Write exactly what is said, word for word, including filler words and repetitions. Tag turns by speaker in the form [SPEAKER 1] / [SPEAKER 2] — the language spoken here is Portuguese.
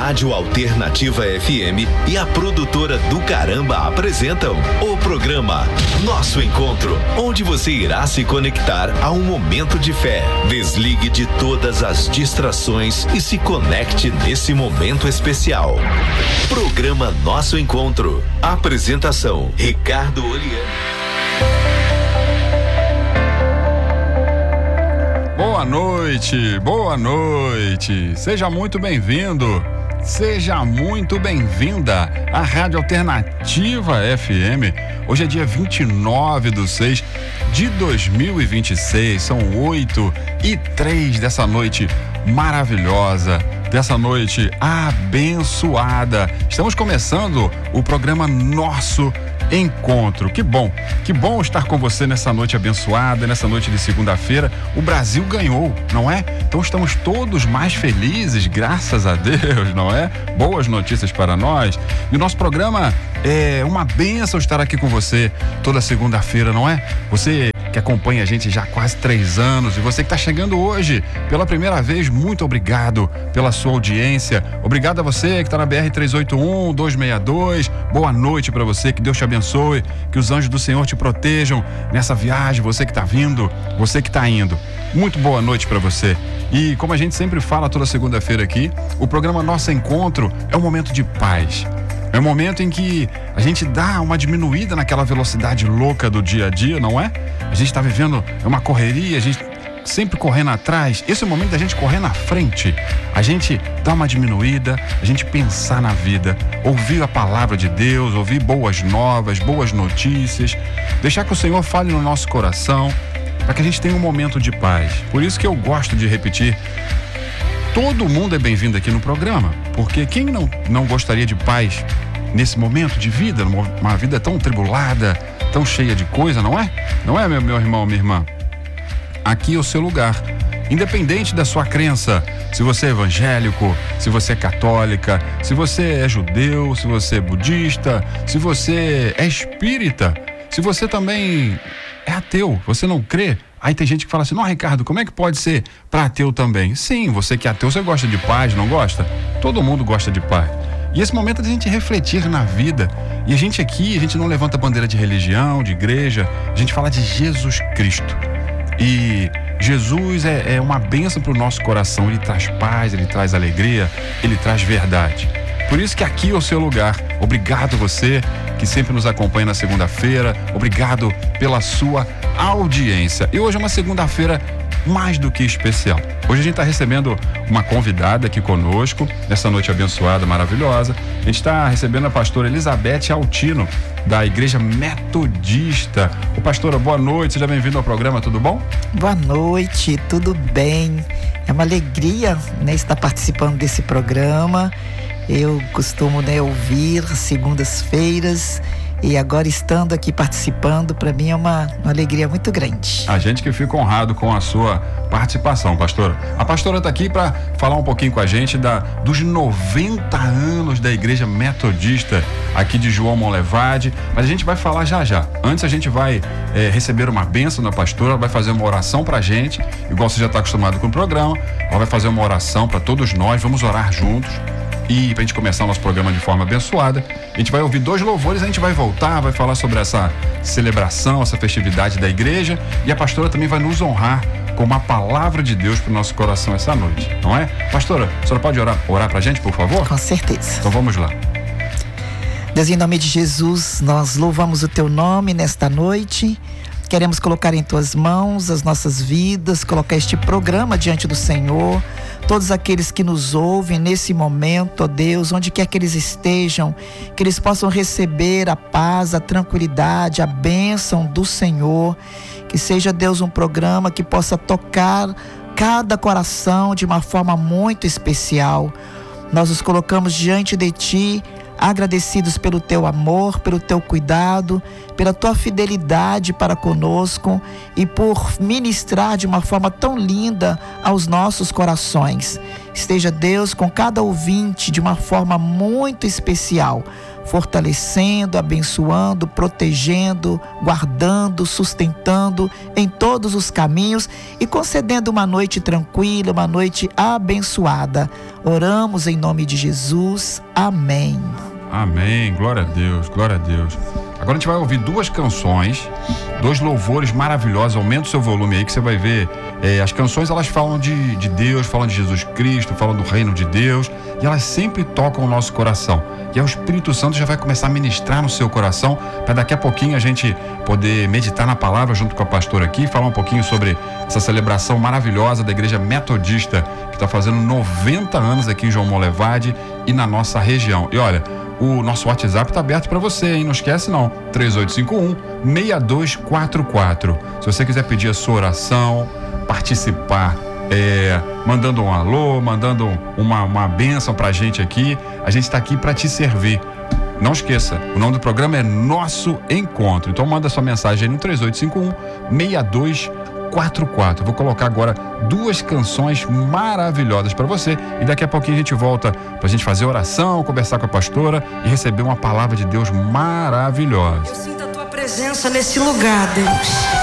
[SPEAKER 1] Rádio Alternativa F M e a produtora do Caramba apresentam o programa Nosso Encontro, onde você irá se conectar a um momento de fé. Desligue de todas as distrações e se conecte nesse momento especial. Programa Nosso Encontro. Apresentação: Ricardo Oliani.
[SPEAKER 2] Boa noite, boa noite. Seja muito bem-vindo, seja muito bem-vinda à Rádio Alternativa F M. Hoje é dia vinte e nove de seis de dois mil e vinte e seis, são oito e três dessa noite maravilhosa, dessa noite abençoada. Estamos começando o programa Nosso Encontro. Que bom, que bom estar com você nessa noite abençoada, nessa noite de segunda-feira. O Brasil ganhou, não é? Então estamos todos mais felizes, graças a Deus, não é? Boas notícias para nós. E o nosso programa é uma bênção estar aqui com você toda segunda-feira, não é? Você que acompanha a gente já há quase três anos e você que está chegando hoje pela primeira vez, muito obrigado pela sua audiência. Obrigado a você que está na B R trezentos e oitenta e um, duzentos e sessenta e dois. Boa noite para você, que Deus te abençoe, que os anjos do Senhor te protejam nessa viagem. Você que está vindo, você que está indo, muito boa noite para você. E como a gente sempre fala toda segunda-feira aqui, o programa Nosso Encontro é um momento de paz. É um momento em que a gente dá uma diminuída naquela velocidade louca do dia a dia, não é? A gente está vivendo uma correria, a gente sempre correndo atrás. Esse é o momento da gente correr na frente. A gente dá uma diminuída, a gente pensar na vida, ouvir a palavra de Deus, ouvir boas novas, boas notícias, deixar que o Senhor fale no nosso coração, para que a gente tenha um momento de paz. Por isso que eu gosto de repetir: todo mundo é bem-vindo aqui no programa, porque quem não, não gostaria de paz nesse momento de vida, uma vida tão tribulada, tão cheia de coisa, não é? Não é, meu, meu irmão, minha irmã? Aqui é o seu lugar, independente da sua crença, se você é evangélico, se você é católica, se você é judeu, se você é budista, se você é espírita, se você também é ateu, você não crê. Aí tem gente que fala assim: não, Ricardo, como é que pode ser para ateu também? Sim, você que é ateu, você gosta de paz, não gosta? Todo mundo gosta de paz. E esse momento é de a gente refletir na vida. E a gente aqui, a gente não levanta bandeira de religião, de igreja, a gente fala de Jesus Cristo. E Jesus é, é uma bênção para o nosso coração. Ele traz paz, ele traz alegria, ele traz verdade. Por isso que aqui é o seu lugar. Obrigado você que sempre nos acompanha na segunda-feira. Obrigado pela sua audiência. E hoje é uma segunda-feira mais do que especial. Hoje a gente está recebendo uma convidada aqui conosco, nessa noite abençoada, maravilhosa. A gente está recebendo a pastora Elizabeth Altino, da Igreja Metodista. Ô pastora, boa noite, seja bem-vindo ao programa, tudo bom?
[SPEAKER 3] Boa noite, tudo bem? É uma alegria, né, estar participando desse programa. Eu costumo, né, ouvir segundas-feiras, e agora estando aqui participando, para mim é uma, uma alegria muito grande.
[SPEAKER 2] A gente que fica honrado com a sua participação, pastora. A pastora está aqui para falar um pouquinho com a gente da, dos noventa anos da Igreja Metodista aqui de João Monlevade, mas a gente vai falar já já. Antes a gente vai é, receber uma bênção da pastora, vai fazer uma oração para a gente, igual você já está acostumado com o programa. Ela vai fazer uma oração para todos nós, vamos orar juntos. E pra gente começar o nosso programa de forma abençoada, a gente vai ouvir dois louvores, a gente vai voltar, vai falar sobre essa celebração, essa festividade da igreja, e a pastora também vai nos honrar com uma palavra de Deus pro nosso coração essa noite, não é? Pastora, a senhora pode orar, orar pra gente, por favor?
[SPEAKER 3] Com certeza.
[SPEAKER 2] Então vamos lá.
[SPEAKER 3] Deus, em nome de Jesus, nós louvamos o teu nome nesta noite. Queremos colocar em tuas mãos as nossas vidas, colocar este programa diante do Senhor. Todos aqueles que nos ouvem nesse momento, ó Deus, onde quer que eles estejam, que eles possam receber a paz, a tranquilidade, a bênção do Senhor. Que seja, Deus, um programa que possa tocar cada coração de uma forma muito especial. Nós nos colocamos diante de Ti, agradecidos pelo Teu amor, pelo Teu cuidado, pela Tua fidelidade para conosco e por ministrar de uma forma tão linda aos nossos corações. Esteja, Deus, com cada ouvinte de uma forma muito especial. fortalecendo, abençoando, protegendo, guardando, sustentando em todos os caminhos e concedendo uma noite tranquila, uma noite abençoada. Oramos em nome de Jesus. Amém.
[SPEAKER 2] Amém. Glória a Deus, glória a Deus. Agora a gente vai ouvir duas canções, dois louvores maravilhosos. Aumenta o seu volume aí que você vai ver. É, as canções, elas falam de, de Deus, falam de Jesus Cristo, falam do reino de Deus, e elas sempre tocam o nosso coração. E aí o Espírito Santo já vai começar a ministrar no seu coração, para daqui a pouquinho a gente poder meditar na palavra junto com a pastora aqui, falar um pouquinho sobre essa celebração maravilhosa da Igreja Metodista, que está fazendo noventa anos aqui em João Molevade e na nossa região. E olha, o nosso WhatsApp está aberto para você, hein? Não esquece não, três oito cinco um, seis dois quatro quatro. Se você quiser pedir a sua oração, participar, é, mandando um alô, mandando uma, uma bênção pra gente aqui, a gente está aqui para te servir. Não esqueça, o nome do programa é Nosso Encontro. Então manda sua mensagem aí no três oito cinco um, seis dois quatro quatro. Vou colocar agora duas canções maravilhosas para você e daqui a pouquinho a gente volta pra gente fazer oração, conversar com a pastora e receber uma palavra de Deus maravilhosa.
[SPEAKER 4] Eu sinto a tua presença nesse lugar, Deus.